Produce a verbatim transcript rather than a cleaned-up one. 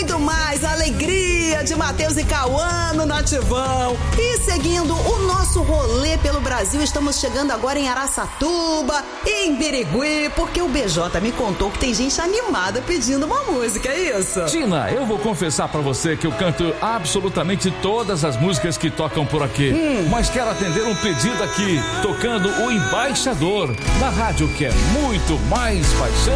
muito mais alegria de Matheus e Cauã no Nativão. E seguindo o nosso rolê pelo Brasil, estamos chegando agora em Araçatuba e em Birigui, porque o B J me contou que tem gente animada pedindo uma música, é isso? Tina, eu vou confessar pra você que eu canto absolutamente todas as músicas que tocam por aqui, hum. mas quero atender um pedido aqui, tocando o Embaixador, na rádio que é muito mais paixão.